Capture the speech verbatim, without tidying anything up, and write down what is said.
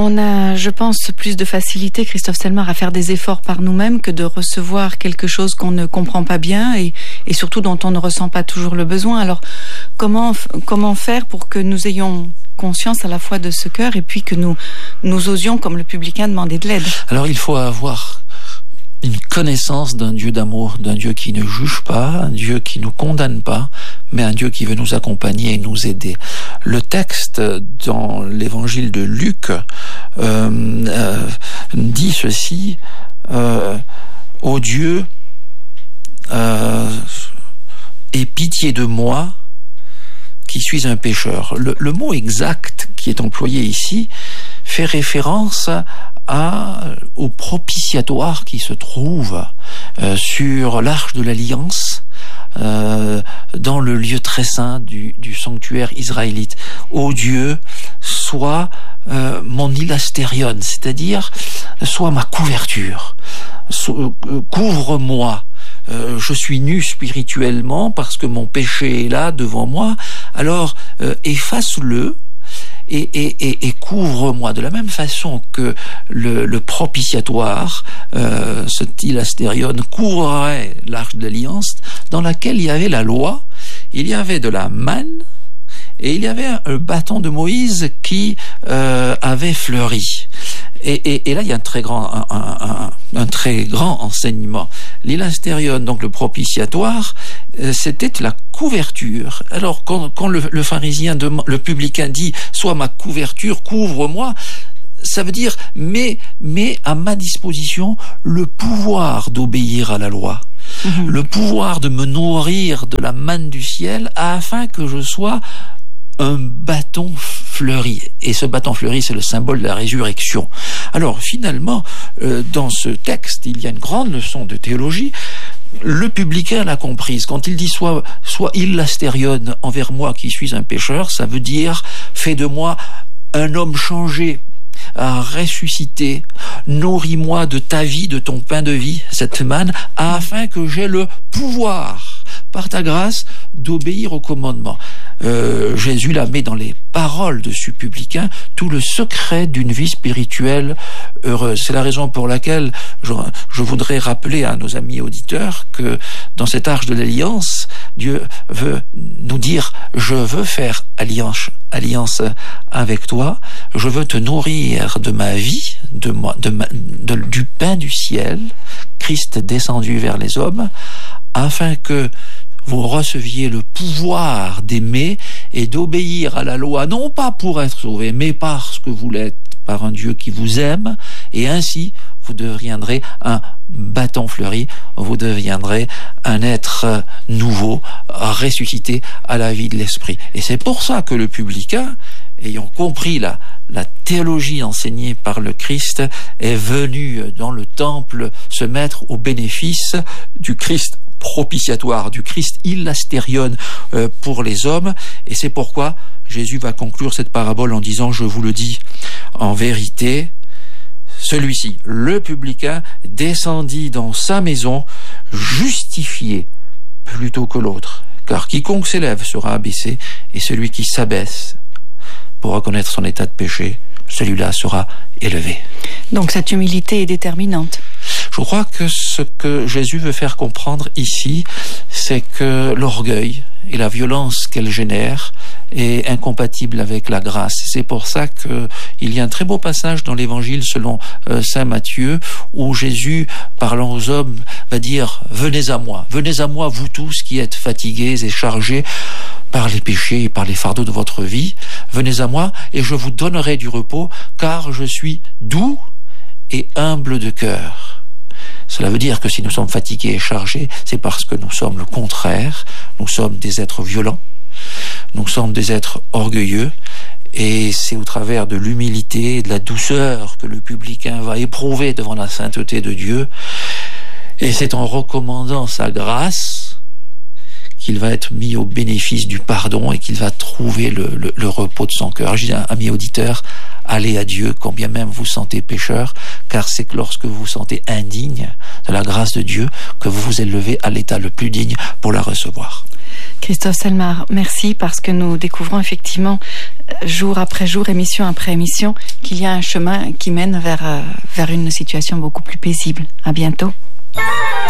On a, je pense, plus de facilité, Christophe Selmar, à faire des efforts par nous-mêmes que de recevoir quelque chose qu'on ne comprend pas bien et, et surtout dont on ne ressent pas toujours le besoin. Alors, comment, comment faire pour que nous ayons conscience à la fois de ce cœur et puis que nous, nous osions, comme le publicain, demander de l'aide? Alors, il faut avoir une connaissance d'un Dieu d'amour, d'un Dieu qui ne juge pas, un Dieu qui ne nous condamne pas, mais un Dieu qui veut nous accompagner et nous aider. Le texte dans l'évangile de Luc euh, euh, dit ceci, euh, « Ô Dieu, euh, aie pitié de moi, qui suis un pécheur. » Le, le mot exact qui est employé ici fait référence à, au propitiatoire qui se trouve euh, sur l'arche de l'Alliance, euh, dans le lieu très saint du, du sanctuaire israélite. Ô Dieu, sois euh, mon ilastérion, c'est-à-dire sois ma couverture, so, euh, couvre-moi. Euh, je suis nu spirituellement parce que mon péché est là devant moi, alors euh, efface-le et, et, et, et couvre-moi. De la même façon que le, le propitiatoire, euh, ce ilastérion, couvrait l'arche de l'Alliance dans laquelle il y avait la loi, il y avait de la manne et il y avait un bâton de Moïse qui euh, avait fleuri. Et, et, et là, il y a un très grand, un, un, un, un très grand enseignement. L'ilastérion, donc le propitiatoire, euh, c'était la couverture. Alors, quand, quand le, le pharisien, demande, le publicain dit « Sois ma couverture, couvre-moi », ça veut dire « Mets, mets à ma disposition le pouvoir d'obéir à la loi. Mmh. Le pouvoir de me nourrir de la manne du ciel afin que je sois un bâton fleuri. » Et ce bâton fleuri, c'est le symbole de la résurrection. Alors, finalement, euh, dans ce texte, il y a une grande leçon de théologie. Le publicain l'a comprise. Quand il dit soit, soit ilastérion envers moi qui suis un pécheur, ça veut dire fais de moi un homme changé, à ressusciter, nourris-moi de ta vie, de ton pain de vie, cette manne, afin que j'aie le pouvoir, par ta grâce, d'obéir au commandement. Euh, Jésus la met dans les paroles de ce publicain, tout le secret d'une vie spirituelle heureuse. C'est la raison pour laquelle je, je voudrais rappeler à nos amis auditeurs que dans cette arche de l'Alliance, Dieu veut nous dire « Je veux faire alliance, alliance avec toi, je veux te nourrir de ma vie, de moi, de ma, de, du pain du ciel, Christ descendu vers les hommes, afin que vous receviez le pouvoir d'aimer et d'obéir à la loi, non pas pour être sauvé, mais parce que vous l'êtes par un Dieu qui vous aime, et ainsi vous deviendrez un bâton fleuri, vous deviendrez un être nouveau, ressuscité à la vie de l'esprit. Et c'est pour ça que le publicain, ayant compris la, la théologie enseignée par le Christ, est venu dans le temple se mettre au bénéfice du Christ propitiatoire, du Christ ilastérion euh, pour les hommes. Et c'est pourquoi Jésus va conclure cette parabole en disant « Je vous le dis, en vérité, celui-ci, le publicain, descendit dans sa maison justifié plutôt que l'autre. Car quiconque s'élève sera abaissé, et celui qui s'abaisse pour reconnaître son état de péché, celui-là sera élevé. » Donc cette humilité est déterminante. Je crois que ce que Jésus veut faire comprendre ici, c'est que l'orgueil et la violence qu'elle génère est incompatible avec la grâce. C'est pour ça que il y a un très beau passage dans l'Évangile selon euh, saint Matthieu où Jésus, parlant aux hommes, va dire « Venez à moi, venez à moi, vous tous qui êtes fatigués et chargés par les péchés et par les fardeaux de votre vie, venez à moi et je vous donnerai du repos, car je suis doux et humble de cœur. » Cela veut dire que si nous sommes fatigués et chargés, c'est parce que nous sommes le contraire, nous sommes des êtres violents, nous sommes des êtres orgueilleux, et c'est au travers de l'humilité et de la douceur que le publicain va éprouver devant la sainteté de Dieu, et c'est en recommandant sa grâce qu'il va être mis au bénéfice du pardon et qu'il va trouver le, le, le repos de son cœur. Je dis, amis auditeurs, allez à Dieu, quand bien même vous sentez pécheur, car c'est que lorsque vous vous sentez indigne de la grâce de Dieu que vous vous élevez à l'état le plus digne pour la recevoir. Christophe Selmar, merci, parce que nous découvrons effectivement jour après jour, émission après émission, qu'il y a un chemin qui mène vers, euh, vers une situation beaucoup plus paisible. À bientôt.